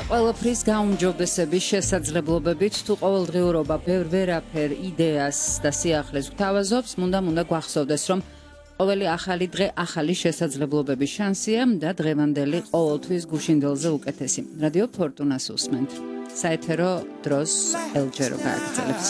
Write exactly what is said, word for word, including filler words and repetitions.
ყველაფრის გაუმჯობესების შესაძლებლობებით თუ ყოველდღიურობა ბევრ ვერაფერ იდეას და სიახლეს გვთავაზობს, მუნდა-მუნდა გვახსოვდეს, რომ ყოველი ახალი დღე ახალი შესაძლებლობების შანსია და დღევანდელი ყოველთვის გუშინდელზე უკეთესი. რადიო ფორტუნას უსმენთ. საეთერო დროს ელჯერო გააგრძელებს.